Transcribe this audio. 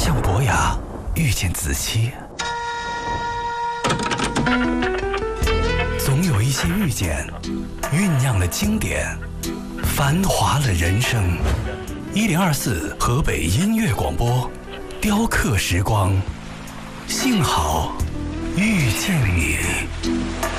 向博雅遇见子期，总有一些遇见，酝酿了经典，繁华了人生。1024河北音乐广播，雕刻时光，幸好遇见你。